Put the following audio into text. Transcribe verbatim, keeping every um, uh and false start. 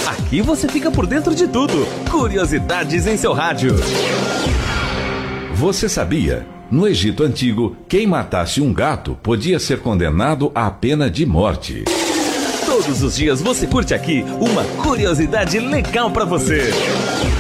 Aqui você fica por dentro de tudo. Curiosidades em seu rádio. Você sabia? No Egito Antigo, quem matasse um gato podia ser condenado à pena de morte. Todos os dias você curte aqui uma curiosidade legal pra você.